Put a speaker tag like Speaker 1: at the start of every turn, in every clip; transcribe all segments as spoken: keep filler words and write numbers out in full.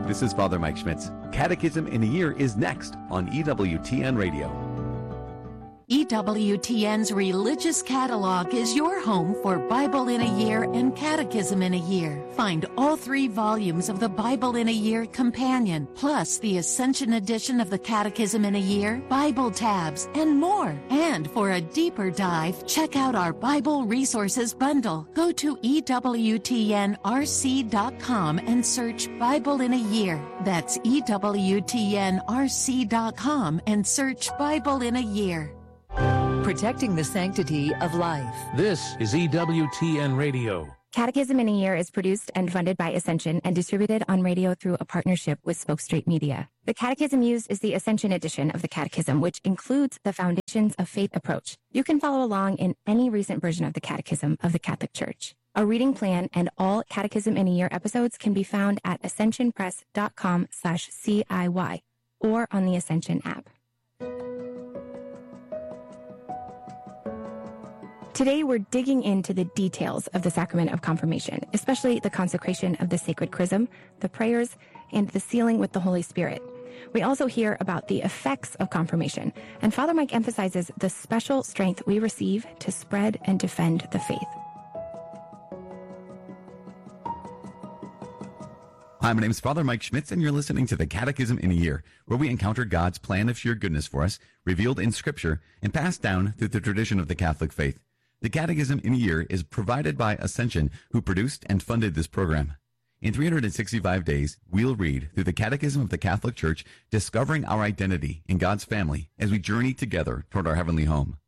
Speaker 1: This is Father Mike Schmitz. Catechism in a Year is next on E W T N Radio.
Speaker 2: E W T N's Religious Catalog is your home for Bible in a Year and Catechism in a Year. Find all three volumes of the Bible in a Year Companion, plus the Ascension edition of the Catechism in a Year, Bible tabs, and more. And for a deeper dive, check out our Bible Resources Bundle. Go to E W T N R C dot com and search Bible in a Year. That's E W T N R C dot com and search Bible in a Year.
Speaker 3: Protecting the sanctity of life.
Speaker 4: This is E W T N Radio.
Speaker 5: Catechism in a Year is produced and funded by Ascension and distributed on radio through a partnership with Spoke Street Media. The catechism used is the Ascension edition of the Catechism, which includes the Foundations of Faith approach. You can follow along in any recent version of the Catechism of the Catholic Church. A reading plan and all Catechism in a Year episodes can be found at ascensionpress.com slash CIY or on the Ascension app. Today, we're digging into the details of the sacrament of confirmation, especially the consecration of the sacred chrism, the prayers, and the sealing with the Holy Spirit. We also hear about the effects of confirmation, and Father Mike emphasizes the special strength we receive to spread and defend the faith.
Speaker 1: Hi, my name is Father Mike Schmitz, and you're listening to the Catechism in a Year, where we encounter God's plan of sheer goodness for us, revealed in Scripture, and passed down through the tradition of the Catholic faith. The Catechism in a Year is provided by Ascension, who produced and funded this program. In three hundred sixty-five days, we'll read through the Catechism of the Catholic Church, discovering our identity in God's family as we journey together toward our heavenly home.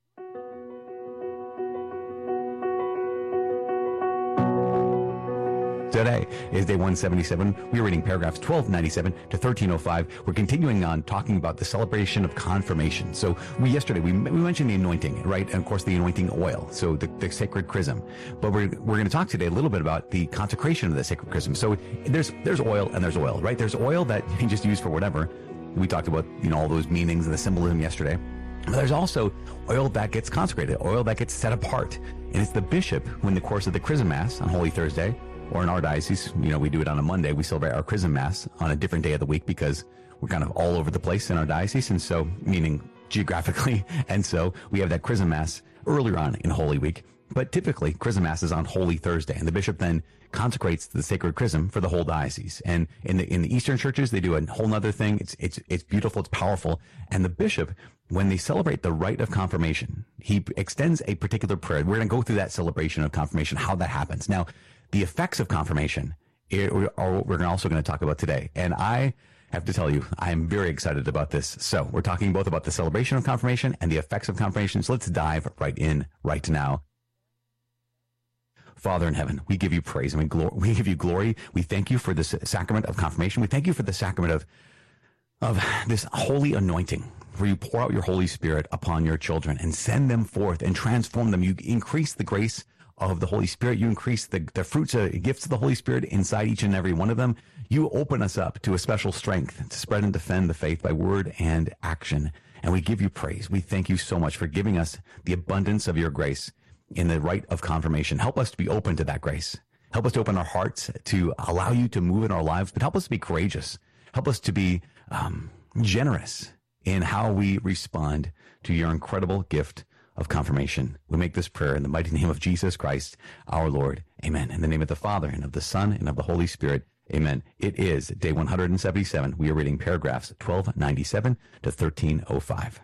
Speaker 1: Today is day one seventy-seven. We are reading paragraphs twelve ninety-seven to thirteen oh five. We're continuing on talking about the celebration of confirmation. So we yesterday, we, we mentioned the anointing, right? And of course, the anointing oil, so the, the sacred chrism. But we're, we're going to talk today a little bit about the consecration of the sacred chrism. So there's there's oil and there's oil, right? There's oil that you can just use for whatever. We talked about, you know, all those meanings and the symbolism yesterday. But there's also oil that gets consecrated, oil that gets set apart. And it's the bishop who, in the course of the Chrism Mass on Holy Thursday, or in our diocese, you know, we do it on a Monday. We celebrate our Chrism Mass on a different day of the week because we're kind of all over the place in our diocese, and so, meaning geographically, and so we have that Chrism Mass earlier on in Holy Week. But typically, Chrism Mass is on Holy Thursday, and the bishop then consecrates the sacred chrism for the whole diocese. And in the in the Eastern churches, they do a whole nother thing. It's it's it's beautiful, it's powerful. And the bishop, when they celebrate the rite of confirmation, he extends a particular prayer. We're going to go through that celebration of confirmation, how that happens. Now, the effects of confirmation are what we're also going to talk about today. And I have to tell you, I'm very excited about this. So we're talking both about the celebration of confirmation and the effects of confirmation. So let's dive right in right now. Father in heaven, we give you praise and we, glor- we give you glory. We thank you for this sacrament of confirmation. We thank you for the sacrament of, of this holy anointing, where you pour out your Holy Spirit upon your children and send them forth and transform them. You increase the grace of the Holy Spirit. You increase the, the fruits, uh, gifts of the Holy Spirit inside each and every one of them. You open us up to a special strength to spread and defend the faith by word and action. And we give you praise. We thank you so much for giving us the abundance of your grace in the rite of confirmation. Help us to be open to that grace. Help us to open our hearts to allow you to move in our lives, but help us to be courageous. Help us to be um, generous in how we respond to your incredible gift of confirmation. We make this prayer in the mighty name of Jesus Christ, our Lord. Amen. In the name of the Father, and of the Son, and of the Holy Spirit. Amen. It is day one hundred seventy-seven. We are reading paragraphs twelve ninety-seven to thirteen oh five.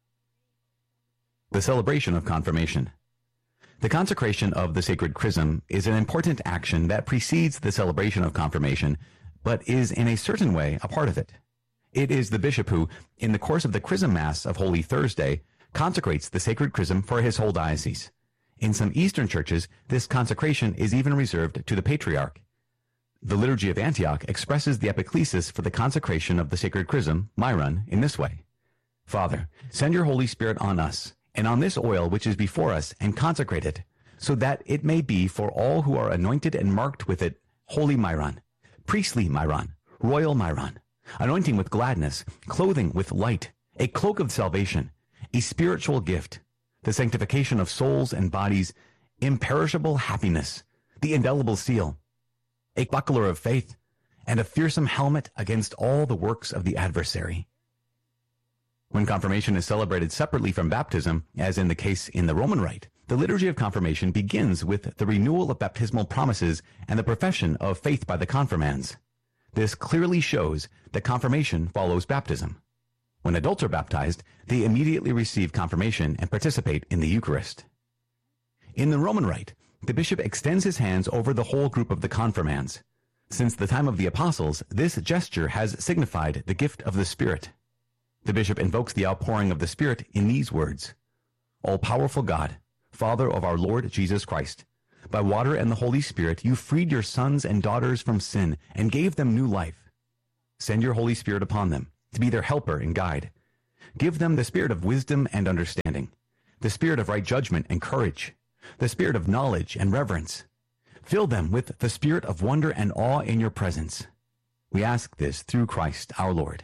Speaker 1: The celebration of confirmation. The consecration of the sacred chrism is an important action that precedes the celebration of confirmation, but is in a certain way a part of it. It is the bishop who, in the course of the Chrism Mass of Holy Thursday, consecrates the sacred chrism for his whole diocese. In some Eastern churches, this consecration is even reserved to the patriarch. The Liturgy of Antioch expresses the epiclesis for the consecration of the sacred chrism, Myron, in this way. Father, send your Holy Spirit on us, and on this oil which is before us, and consecrate it, so that it may be for all who are anointed and marked with it, holy Myron, priestly Myron, royal Myron, anointing with gladness, clothing with light, a cloak of salvation, a spiritual gift, the sanctification of souls and bodies, imperishable happiness, the indelible seal, a buckler of faith, and a fearsome helmet against all the works of the adversary. When confirmation is celebrated separately from baptism, as in the case in the Roman Rite, the liturgy of confirmation begins with the renewal of baptismal promises and the profession of faith by the confirmands. This clearly shows that confirmation follows baptism. When adults are baptized, they immediately receive confirmation and participate in the Eucharist. In the Roman Rite, the bishop extends his hands over the whole group of the confirmands. Since the time of the apostles, this gesture has signified the gift of the Spirit. The bishop invokes the outpouring of the Spirit in these words: All-powerful God, Father of our Lord Jesus Christ, by water and the Holy Spirit you freed your sons and daughters from sin and gave them new life. Send your Holy Spirit upon them, to be their helper and guide. Give them the spirit of wisdom and understanding, the spirit of right judgment and courage, the spirit of knowledge and reverence. Fill them with the spirit of wonder and awe in your presence. We ask this through Christ our Lord.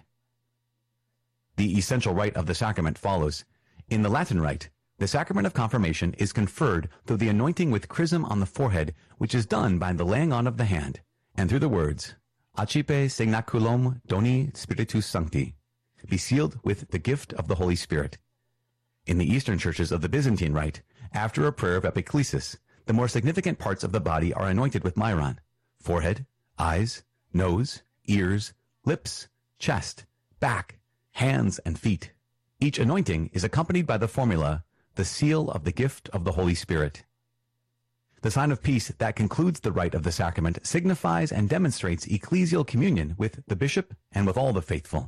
Speaker 1: The essential rite of the sacrament follows. In the Latin Rite, the sacrament of confirmation is conferred through the anointing with chrism on the forehead, which is done by the laying on of the hand, and through the words, Accipe signaculum doni Spiritus Sancti, be sealed with the gift of the Holy Spirit. In the Eastern churches of the Byzantine Rite, after a prayer of epiclesis, the more significant parts of the body are anointed with myron: forehead, eyes, nose, ears, lips, chest, back, hands, and feet. Each anointing is accompanied by the formula, the seal of the gift of the Holy Spirit. The sign of peace that concludes the rite of the sacrament signifies and demonstrates ecclesial communion with the bishop and with all the faithful.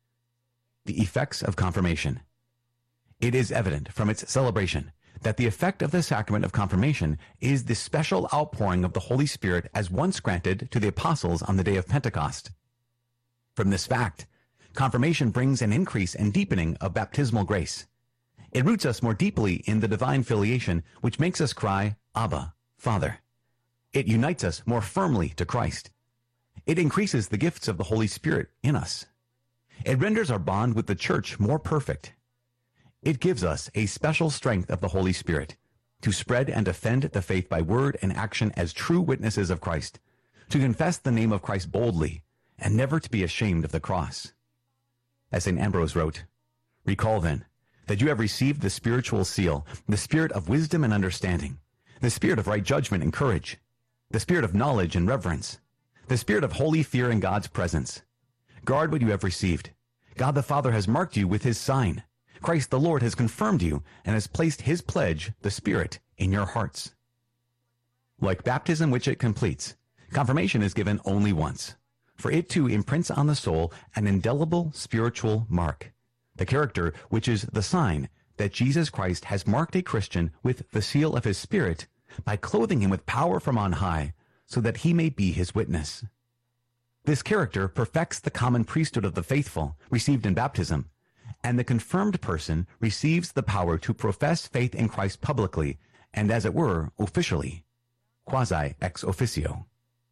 Speaker 1: The effects of confirmation. It is evident from its celebration that the effect of the sacrament of confirmation is the special outpouring of the Holy Spirit as once granted to the apostles on the day of Pentecost. From this fact, confirmation brings an increase and deepening of baptismal grace. It roots us more deeply in the divine filiation, which makes us cry, Abba, Father. It unites us more firmly to Christ. It increases the gifts of the Holy Spirit in us. It renders our bond with the Church more perfect. It gives us a special strength of the Holy Spirit to spread and defend the faith by word and action as true witnesses of Christ, to confess the name of Christ boldly, and never to be ashamed of the cross. As Saint Ambrose wrote, Recall then that you have received the spiritual seal, the spirit of wisdom and understanding, the spirit of right judgment and courage, the spirit of knowledge and reverence, the spirit of holy fear in God's presence. Guard what you have received. God the Father has marked you with his sign. Christ the Lord has confirmed you and has placed his pledge, the Spirit, in your hearts. Like baptism which it completes, confirmation is given only once, for it too imprints on the soul an indelible spiritual mark, the character which is the sign that Jesus Christ has marked a Christian with the seal of his Spirit by clothing him with power from on high, so that he may be his witness. This character perfects the common priesthood of the faithful, received in baptism, and the confirmed person receives the power to profess faith in Christ publicly, and as it were, officially, quasi ex officio.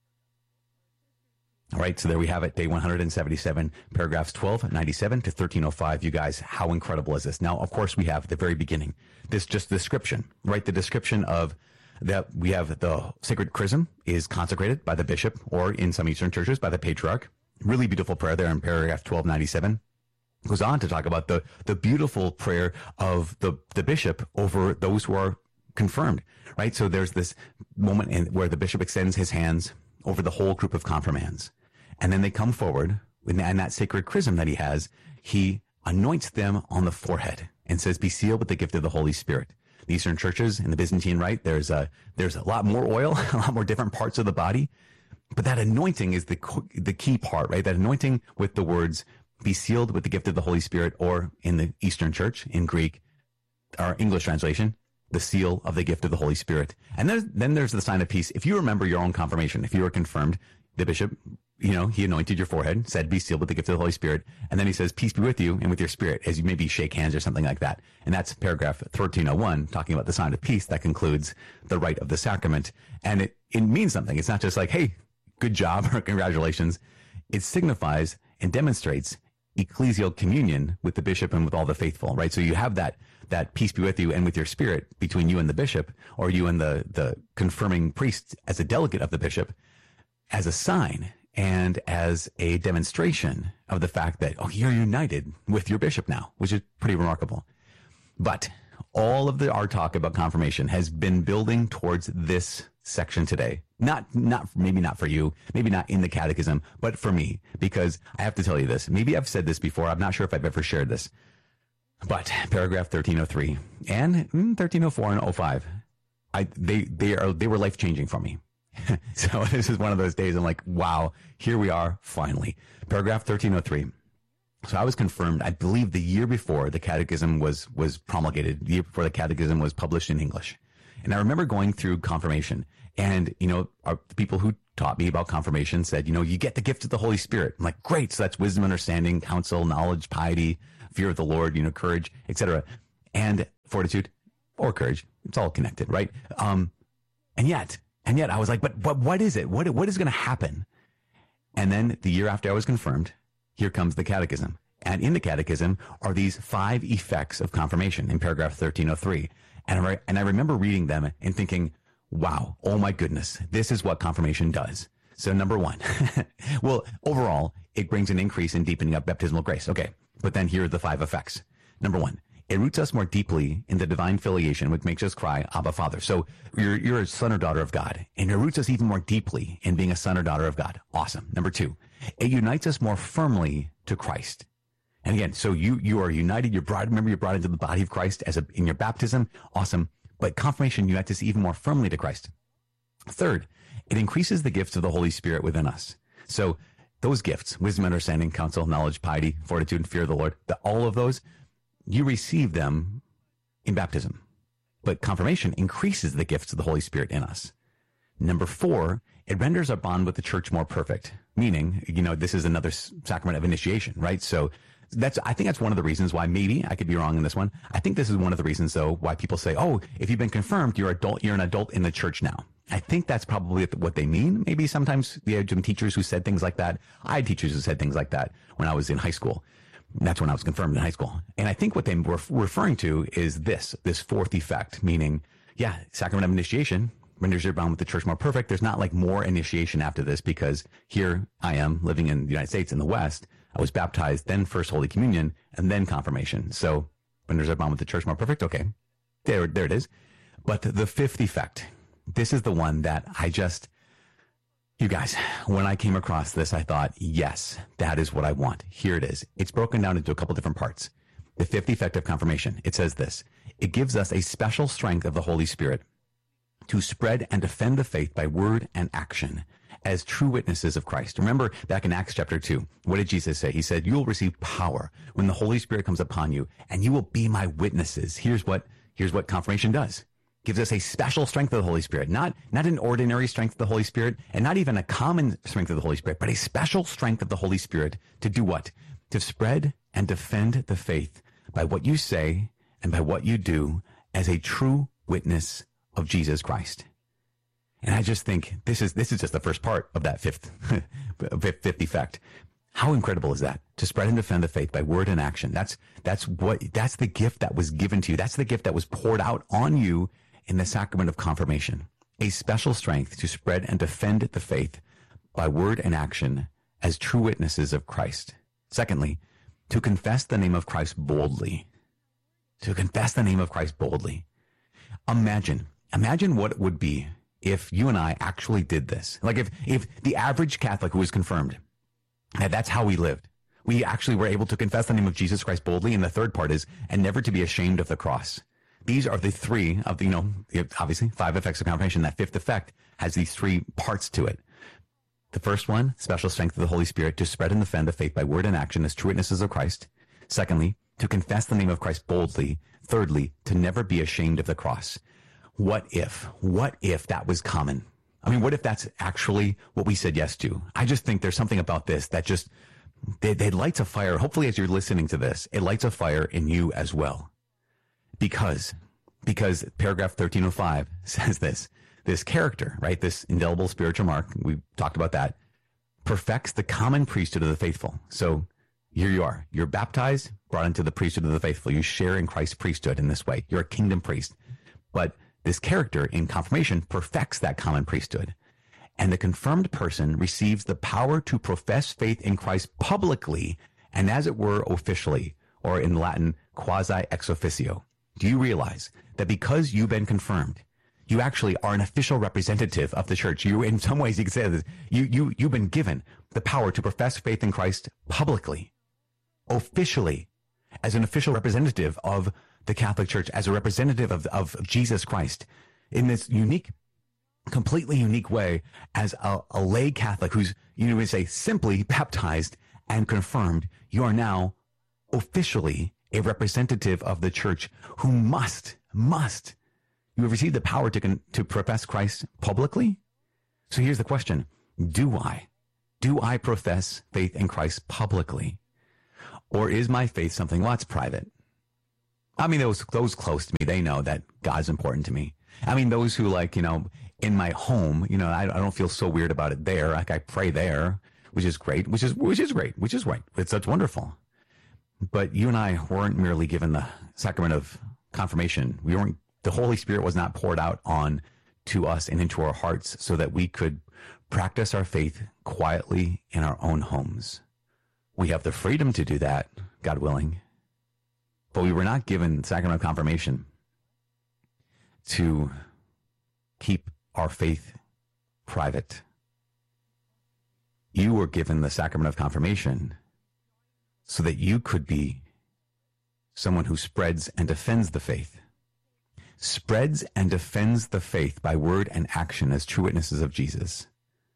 Speaker 1: All right, so there we have it, day one hundred seventy-seven, paragraphs twelve ninety-seven to thirteen oh five. You guys, how incredible is this? Now, of course, we have the very beginning, this just description, right? The description of that we have the sacred chrism is consecrated by the bishop, or in some Eastern churches by the patriarch. Really beautiful prayer there in paragraph twelve ninety-seven. Goes on to talk about the, the beautiful prayer of the, the bishop over those who are confirmed, right? So there's this moment in where the bishop extends his hands over the whole group of confirmands. And then they come forward, and that sacred chrism that he has, he anoints them on the forehead and says, be sealed with the gift of the Holy Spirit. The Eastern churches in the Byzantine Rite, there's a, there's a lot more oil, a lot more different parts of the body. But that anointing is the, the key part, right? That anointing with the words, be sealed with the gift of the Holy Spirit, or in the Eastern Church, in Greek, our English translation, the seal of the gift of the Holy Spirit. And there's, then there's the sign of peace. If you remember your own confirmation, if you were confirmed, the bishop, you know, he anointed your forehead, said, be sealed with the gift of the Holy Spirit. And then he says, peace be with you and with your spirit, as you maybe shake hands or something like that. And that's paragraph thirteen oh one, talking about the sign of peace that concludes the rite of the sacrament. And it, it means something. It's not just like, hey, good job or congratulations. It signifies and demonstrates ecclesial communion with the bishop and with all the faithful, right? So you have that, that peace be with you and with your spirit between you and the bishop, or you and the, the confirming priest as a delegate of the bishop, as a sign and as a demonstration of the fact that, oh, you're united with your bishop now, which is pretty remarkable. But all of the our talk about confirmation has been building towards this section today. Not, not, maybe not for you, maybe not in the catechism, but for me, because I have to tell you this. Maybe I've said this before. I'm not sure if I've ever shared this, but paragraph thirteen oh three and thirteen oh four and oh five, I, they, they are, they were life changing for me. So this is one of those days I'm like, wow, here we are finally. Paragraph thirteen oh three. So I was confirmed, I believe the year before the catechism was, was promulgated, the year before the catechism was published in English. And I remember going through confirmation, and, you know, our, the people who taught me about confirmation said, you know, you get the gift of the Holy Spirit. I'm like, great. So that's wisdom, understanding, counsel, knowledge, piety, fear of the Lord, you know, courage, et cetera. And fortitude or courage. It's all connected, right? Um, and yet, and yet I was like, but, but what is it? What, what is going to happen? And then the year after I was confirmed, here comes the catechism. And in the catechism are these five effects of confirmation in paragraph thirteen oh three. And I, and I remember reading them and thinking, wow, oh my goodness, this is what confirmation does. So number one, well, overall, it brings an increase in deepening of baptismal grace. Okay, but then here are the five effects. Number one, it roots us more deeply in the divine filiation, which makes us cry, Abba, Father. So you're, you're a son or daughter of God, and it roots us even more deeply in being a son or daughter of God. Awesome. Number two, it unites us more firmly to Christ. And again, so you, you are united, you're brought, remember you're brought into the body of Christ as a, in your baptism. Awesome. But confirmation unites us even more firmly to Christ. Third, it increases the gifts of the Holy Spirit within us. So those gifts, wisdom, understanding, counsel, knowledge, piety, fortitude, and fear of the Lord, the, all of those, you receive them in baptism. But confirmation increases the gifts of the Holy Spirit in us. Number four, it renders our bond with the church more perfect. Meaning, you know, this is another sacrament of initiation, right? So that's, I think that's one of the reasons why, maybe I could be wrong in this one. I think this is one of the reasons, though, why people say, oh, if you've been confirmed, you're adult, you're an adult in the church now. I think that's probably what they mean. Maybe sometimes you had some teachers who said things like that. I had teachers who said things like that when I was in high school. That's when I was confirmed in high school. And I think what they were referring to is this, this fourth effect, meaning, yeah, sacrament of initiation renders your bond with the church more perfect. There's not like more initiation after this, because here I am living in the United States in the West. I was baptized, then first Holy Communion, and then confirmation. So renders our bond with the church more perfect. Okay, there, there it is. But the fifth effect, this is the one that I just, you guys, when I came across this, I thought, yes, that is what I want. Here it is. It's broken down into a couple different parts. The fifth effect of confirmation, it says this: it gives us a special strength of the Holy Spirit to spread and defend the faith by word and action as true witnesses of Christ. Remember back in Acts chapter two, what did Jesus say? He said, you will receive power when the Holy Spirit comes upon you, and you will be my witnesses. Here's what, here's what confirmation does. Gives us a special strength of the Holy Spirit, not, not an ordinary strength of the Holy Spirit, and not even a common strength of the Holy Spirit, but a special strength of the Holy Spirit to do what? To spread and defend the faith by what you say and by what you do as a true witness of Jesus Christ. And I just think this is, this is just the first part of that fifth, fifth effect. How incredible is that? To spread and defend the faith by word and action. That's, that's what, that's the gift that was given to you. That's the gift that was poured out on you in the sacrament of confirmation. A special strength to spread and defend the faith by word and action as true witnesses of Christ. Secondly, to confess the name of Christ boldly. To confess the name of Christ boldly. Imagine, imagine what it would be if you and I actually did this. Like if, if the average Catholic who was confirmed, that's how we lived. We actually were able to confess the name of Jesus Christ boldly. And the third part is, and never to be ashamed of the cross. These are the three of the, you know, obviously five effects of confirmation. That fifth effect has these three parts to it. The first one, special strength of the Holy Spirit to spread and defend the faith by word and action as true witnesses of Christ. Secondly, to confess the name of Christ boldly. Thirdly, to never be ashamed of the cross. What if, what if that was common? I mean, what if that's actually what we said yes to? I just think there's something about this that just, they, they lights a fire. Hopefully as you're listening to this, it lights a fire in you as well. Because, because paragraph thirteen oh five says this, this character, right? This indelible spiritual mark, we talked about that, perfects the common priesthood of the faithful. So here you are, you're baptized, brought into the priesthood of the faithful. You share in Christ's priesthood in this way. You're a kingdom priest. But this character in confirmation perfects that common priesthood. And the confirmed person receives the power to profess faith in Christ publicly and as it were officially, or in Latin, quasi ex officio. Do you realize that because you've been confirmed, you actually are an official representative of the church? You, in some ways, you could say this, you, you, you've been given the power to profess faith in Christ publicly, officially, as an official representative of the Catholic Church, as a representative of, of Jesus Christ, in this unique, completely unique way, as a, a lay Catholic who's, you would say, simply baptized and confirmed. You are now officially a representative of the church who must, must, you have received the power to, con- to profess Christ publicly. So here's the question. Do I? Do I profess faith in Christ publicly? Or is my faith something, well, it's private? I mean, those, those close to me, they know that God's important to me. I mean, those who like, you know, in my home, you know, I, I don't feel so weird about it there. Like I pray there, which is great, which is, which is great, which is right. It's such wonderful. But you and I weren't merely given the sacrament of confirmation. We weren't, the Holy Spirit was not poured out on to us and into our hearts so that we could practice our faith quietly in our own homes. We have the freedom to do that, God willing, but we were not given the sacrament of confirmation to keep our faith private. You were given the sacrament of confirmation so that you could be someone who spreads and defends the faith. Spreads and defends the faith by word and action as true witnesses of Jesus.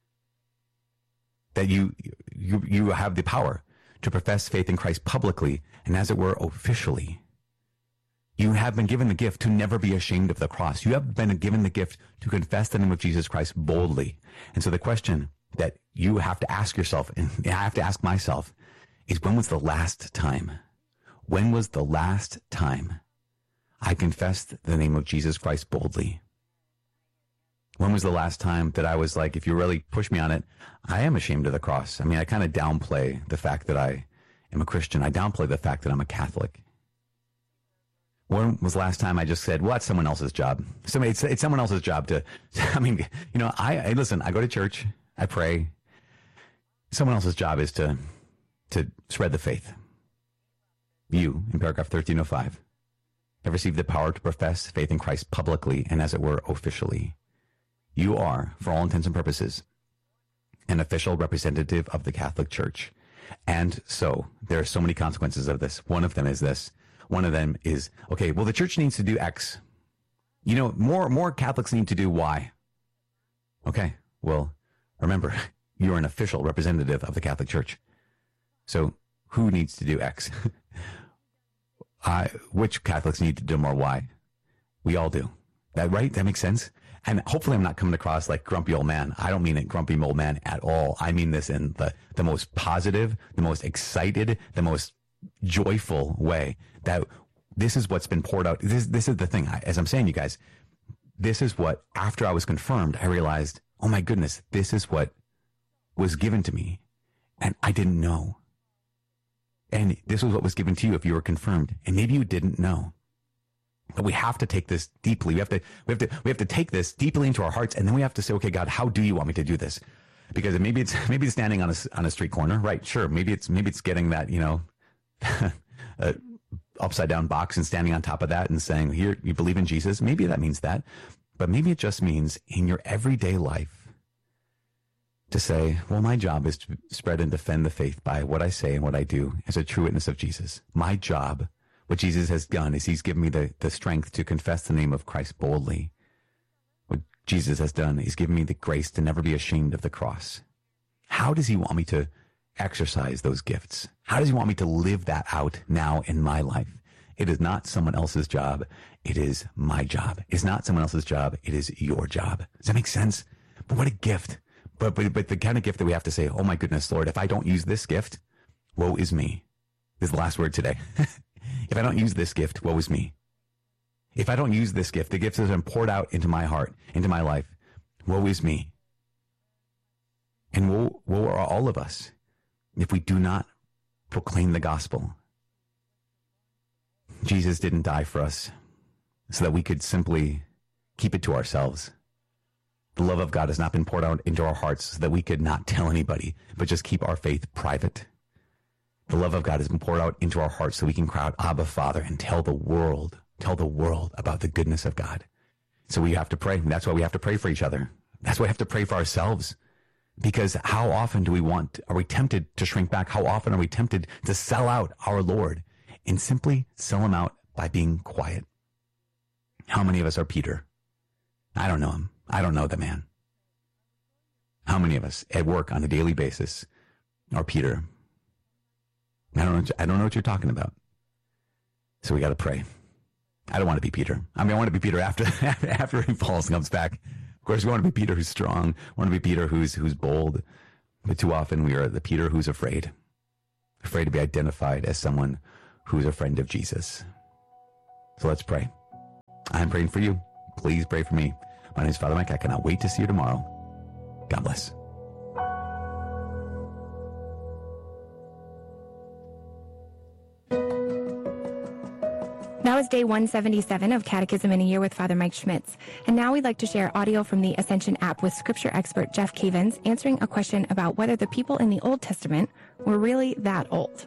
Speaker 1: That you, you, you have the power to profess faith in Christ publicly and, as it were, officially. You have been given the gift to never be ashamed of the cross. You have been given the gift to confess the name of Jesus Christ boldly. And so the question that you have to ask yourself, and I have to ask myself, is when was the last time? When was the last time I confessed the name of Jesus Christ boldly? When was the last time that I was like, if you really push me on it, I am ashamed of the cross? I mean, I kind of downplay the fact that I am a Christian. I downplay the fact that I'm a Catholic. When was the last time I just said, well, that's someone else's job? Somebody, it's, it's someone else's job to, I mean, you know, I, I listen, I go to church, I pray. Someone else's job is to, to spread the faith. You, in paragraph thirteen oh five, have received the power to profess faith in Christ publicly and, as it were, officially. You are, for all intents and purposes, an official representative of the Catholic Church. And so there are so many consequences of this. One of them is this. One of them is, okay, well, the church needs to do X. You know, more, more Catholics need to do Y. Okay, well, remember, you're an official representative of the Catholic Church. So who needs to do X? I, which Catholics need to do more Y? We all do. That right? That makes sense? And hopefully I'm not coming across like grumpy old man. I don't mean it grumpy old man at all. I mean this in the, the most positive, the most excited, the most joyful way, that this is what's been poured out. This, this is the thing. I, as I'm saying, you guys, this is what, after I was confirmed, I realized, oh my goodness, this is what was given to me. And I didn't know. And this was what was given to you if you were confirmed. And maybe you didn't know. But we have to take this deeply. We have to, we have to, we have to take this deeply into our hearts. And then we have to say, okay, God, how do you want me to do this? Because maybe it's, maybe it's standing on a, on a street corner, right? Sure. Maybe it's, maybe it's getting that, you know, uh, upside down box and standing on top of that and saying, here, you believe in Jesus. Maybe that means that, but maybe it just means in your everyday life to say, well, my job is to spread and defend the faith by what I say and what I do as a true witness of Jesus. My job, what Jesus has done, is he's given me the, the strength to confess the name of Christ boldly. What Jesus has done, he's given me the grace to never be ashamed of the cross. How does he want me to exercise those gifts? How does he want me to live that out now in my life? It is not someone else's job. It is my job. It's not someone else's job. It is your job. Does that make sense? But what a gift. But, but, but the kind of gift that we have to say, oh my goodness, Lord, if I don't use this gift, woe is me. This is the last word today. If I don't use this gift, woe is me. If I don't use this gift, the gift that has been poured out into my heart, into my life, woe is me. And woe, woe are all of us if we do not proclaim the gospel. Jesus didn't die for us so that we could simply keep it to ourselves. The love of God has not been poured out into our hearts so that we could not tell anybody, but just keep our faith private. The love of God has been poured out into our hearts so we can cry out, Abba, Father, and tell the world, tell the world about the goodness of God. So we have to pray. That's why we have to pray for each other. That's why we have to pray for ourselves. Because how often do we want, are we tempted to shrink back? How often are we tempted to sell out our Lord and simply sell him out by being quiet? How many of us are Peter? I don't know him. I don't know the man. How many of us at work on a daily basis are Peter? I don't know. I don't know what you're talking about. So we got to pray. I don't want to be Peter. I mean, I want to be Peter after after he falls and comes back. Of course, we want to be Peter who's strong. We want to be Peter who's who's bold. But too often we are the Peter who's afraid, afraid to be identified as someone who's a friend of Jesus. So let's pray. I'm praying for you. Please pray for me. My name is Father Mike. I cannot wait to see you tomorrow. God bless.
Speaker 5: That was day one seventy-seven of Catechism in a Year with Father Mike Schmitz. And now we'd like to share audio from the Ascension app with scripture expert Jeff Cavins answering a question about whether the people in the Old Testament were really that old.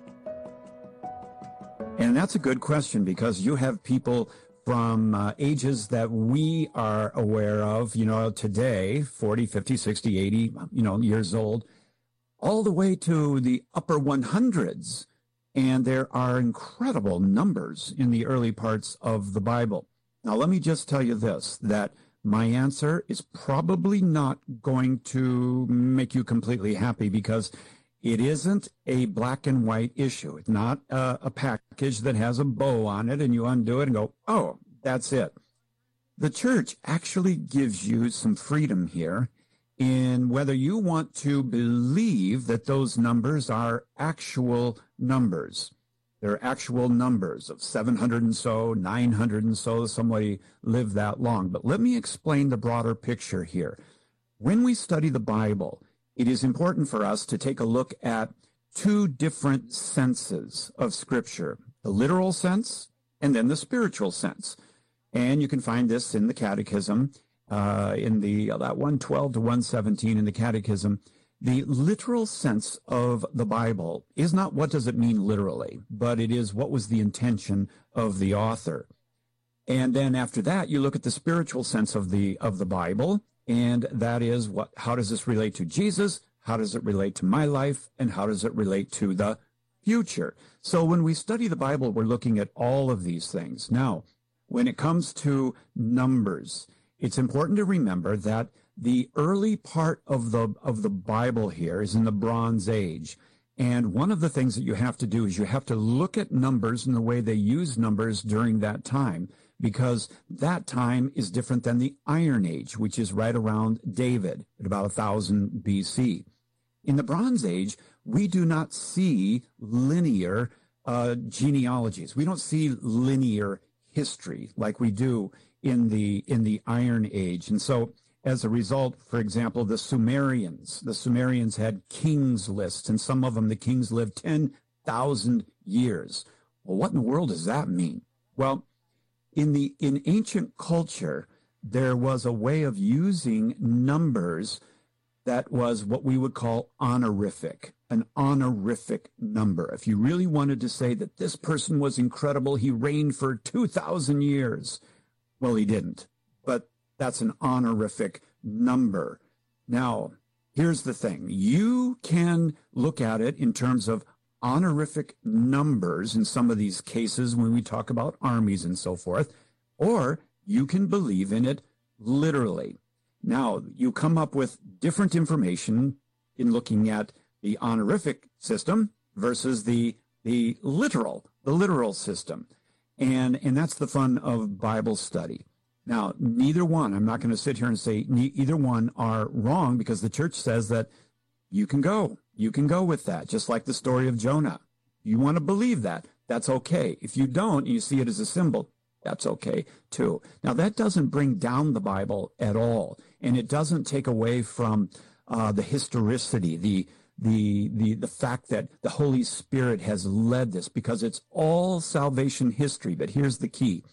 Speaker 6: And that's a good question, because you have people from uh, ages that we are aware of, you know, today, forty, fifty, sixty, eighty, you know, years old, all the way to the upper hundreds. And there are incredible numbers in the early parts of the Bible. Now, let me just tell you this, that my answer is probably not going to make you completely happy, because it isn't a black and white issue. It's not a, a package that has a bow on it and you undo it and go, oh, that's it. The church actually gives you some freedom here in whether you want to believe that those numbers are actual numbers. They're actual numbers of seven hundred and so, nine hundred and so, somebody lived that long. But let me explain the broader picture here. When we study the Bible, it is important for us to take a look at two different senses of Scripture, the literal sense and then the spiritual sense. And you can find this in the Catechism, uh, in the uh, that one twelve to one seventeen in the Catechism. The literal sense of the Bible is not what does it mean literally, but it is what was the intention of the author. And then after that, you look at the spiritual sense of the of the Bible, and that is what how does this relate to Jesus? How does it relate to my life? And how does it relate to the future? So when we study the Bible, we're looking at all of these things. Now, when it comes to numbers, it's important to remember that the early part of the of the Bible here is in the Bronze Age. And one of the things that you have to do is you have to look at numbers and the way they use numbers during that time, because that time is different than the Iron Age, which is right around David at about one thousand B C. In the Bronze Age, we do not see linear uh, genealogies. We don't see linear history like we do in the in the Iron Age. And so as a result, for example, the Sumerians, the Sumerians had kings lists, and some of them, the kings lived ten thousand years. Well, what in the world does that mean? Well, in the in ancient culture, there was a way of using numbers that was what we would call honorific, an honorific number. If you really wanted to say that this person was incredible, he reigned for two thousand years. Well, he didn't, but that's an honorific number. Now, here's the thing. You can look at it in terms of honorific numbers in some of these cases when we talk about armies and so forth, or you can believe in it literally. Now, you come up with different information in looking at the honorific system versus the the literal, the literal system. And, and that's the fun of Bible study. Now, neither one, I'm not going to sit here and say ne- either one are wrong, because the church says that you can go. You can go with that, just like the story of Jonah. You want to believe that, that's okay. If you don't, you see it as a symbol, that's okay too. Now, that doesn't bring down the Bible at all, and it doesn't take away from uh, the historicity, the the the the fact that the Holy Spirit has led this, because it's all salvation history. But here's the key.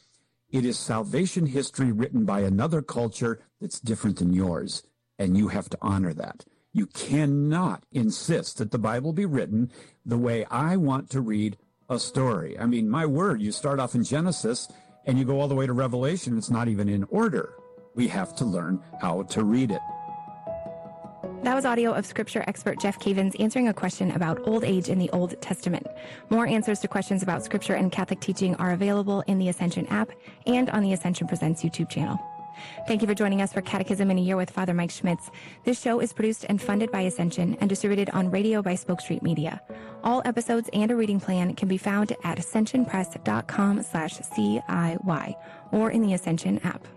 Speaker 6: It is salvation history written by another culture that's different than yours, and you have to honor that. You cannot insist that the Bible be written the way I want to read a story. I mean, my word, you start off in Genesis and you go all the way to Revelation. It's not even in order. We have to learn how to read it.
Speaker 5: That was audio of scripture expert Jeff Cavins answering a question about old age in the Old Testament. More answers to questions about scripture and Catholic teaching are available in the Ascension app and on the Ascension Presents YouTube channel. Thank you for joining us for Catechism in a Year with Father Mike Schmitz. This show is produced and funded by Ascension and distributed on radio by Spoke Street Media. All episodes and a reading plan can be found at ascensionpress.com slash CIY or in the Ascension app.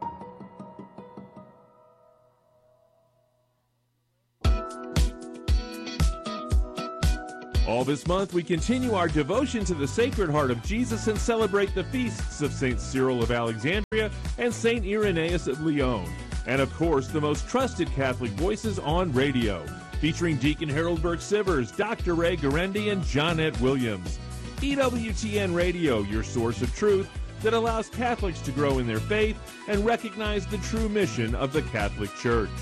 Speaker 4: All this month, we continue our devotion to the Sacred Heart of Jesus and celebrate the feasts of Saint Cyril of Alexandria and Saint Irenaeus of Lyon. And of course, the most trusted Catholic voices on radio, featuring Deacon Harold Burke-Sivers, Doctor Ray Garendi, and Johnette Williams. E W T N Radio, your source of truth that allows Catholics to grow in their faith and recognize the true mission of the Catholic Church.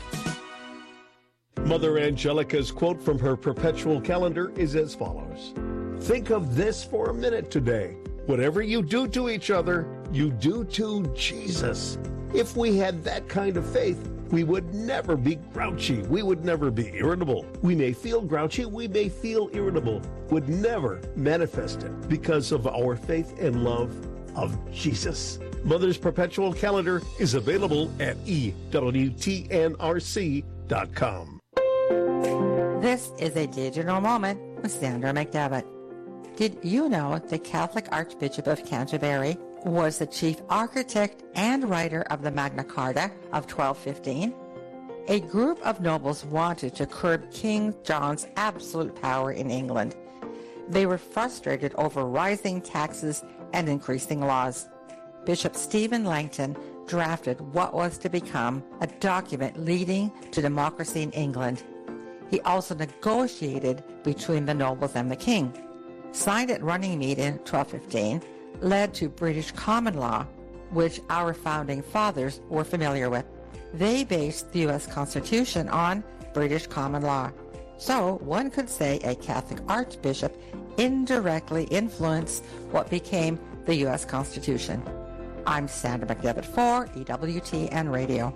Speaker 7: Mother Angelica's quote from her perpetual calendar is as follows. Think of this for a minute today. Whatever you do to each other, you do to Jesus. If we had that kind of faith, we would never be grouchy. We would never be irritable. We may feel grouchy, we may feel irritable, would never manifest it because of our faith and love of Jesus. Mother's perpetual calendar is available at E W T N R C dot com.
Speaker 8: This is a digital moment with Sandra McDevitt. Did you know the Catholic Archbishop of Canterbury was the chief architect and writer of the Magna Carta of twelve fifteen? A group of nobles wanted to curb King John's absolute power in England. They were frustrated over rising taxes and increasing laws. Bishop Stephen Langton drafted what was to become a document leading to democracy in England. He also negotiated between the nobles and the king. Signed at Runnymede in twelve fifteen, led to British common law, which our founding fathers were familiar with. They based the U S Constitution on British common law. So one could say a Catholic archbishop indirectly influenced what became the U S Constitution. I'm Sandra McDevitt for E W T N Radio.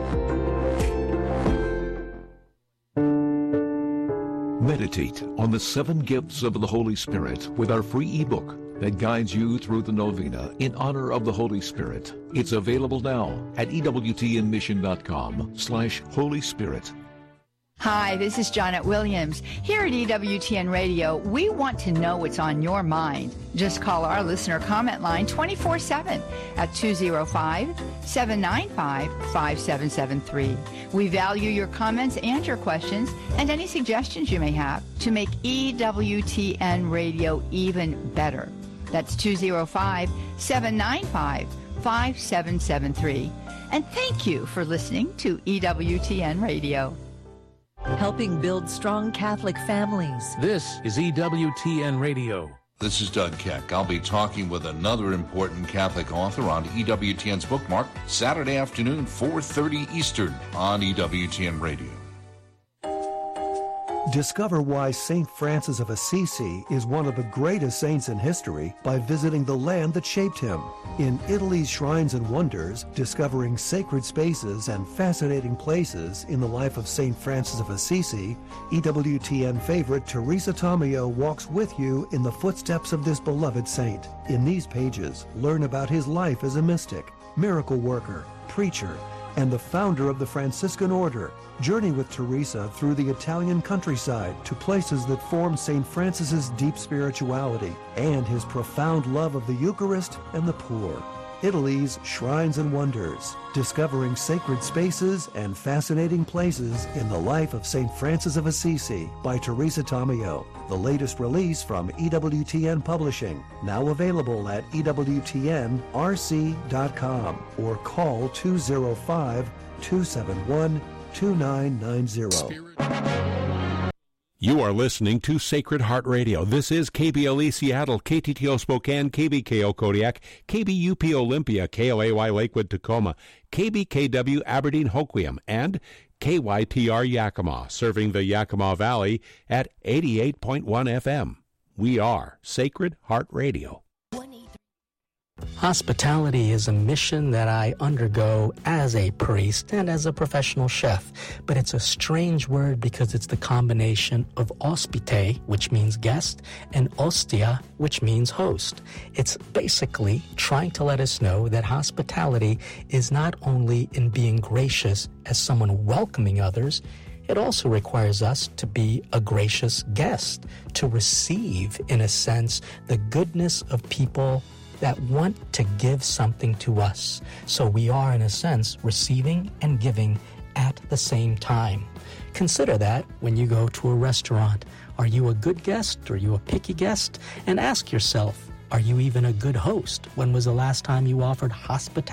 Speaker 9: Meditate on the seven gifts of the Holy Spirit with our free ebook that guides you through the novena in honor of the Holy Spirit. It's available now at E W T N mission dot com slash Holy Spirit.
Speaker 10: Hi, this is Johnette Williams. Here at E W T N Radio, we want to know what's on your mind. Just call our listener comment line twenty-four seven at two oh five, seven nine five, five seven seven three. We value your comments and your questions and any suggestions you may have to make E W T N Radio even better. That's two oh five, seven nine five, five seven seven three. And thank you for listening to E W T N Radio.
Speaker 3: Helping build strong Catholic families.
Speaker 4: This is E W T N Radio.
Speaker 11: This is Doug Keck. I'll be talking with another important Catholic author on E W T N's Bookmark Saturday afternoon, four thirty Eastern on E W T N Radio.
Speaker 12: Discover why Saint Francis of Assisi is one of the greatest saints in history by visiting the land that shaped him. In Italy's Shrines and Wonders, discovering sacred spaces and fascinating places in the life of Saint Francis of Assisi, E W T N favorite Teresa Tomeo walks with you in the footsteps of this beloved saint. In these pages, learn about his life as a mystic, miracle worker, preacher, and the founder of the Franciscan Order. Journey with Teresa through the Italian countryside to places that form Saint Francis's deep spirituality and his profound love of the Eucharist and the poor. Italy's Shrines and Wonders, discovering sacred spaces and fascinating places in the life of Saint Francis of Assisi by Teresa Tomeo. The latest release from E W T N Publishing, now available at E W T N R C dot com or call two oh five, two seven one, two nine nine zero.
Speaker 13: You are listening to Sacred Heart Radio. This is K B L E Seattle, K T T O Spokane, K B K O Kodiak, K B U P Olympia, K L A Y Lakewood Tacoma, K B K W Aberdeen Hoquiam, and K Y T R Yakima, serving the Yakima Valley at eighty-eight point one F M. We are Sacred Heart Radio.
Speaker 14: Hospitality is a mission that I undergo as a priest and as a professional chef, but it's a strange word because it's the combination of hospite, which means guest, and ostia, which means host. It's basically trying to let us know that hospitality is not only in being gracious as someone welcoming others, it also requires us to be a gracious guest, to receive, in a sense, the goodness of people that want to give something to us. So we are, in a sense, receiving and giving at the same time. Consider that when you go to a restaurant. Are you a good guest? Are you a picky guest? And ask yourself, are you even a good host? When was the last time you offered hospitality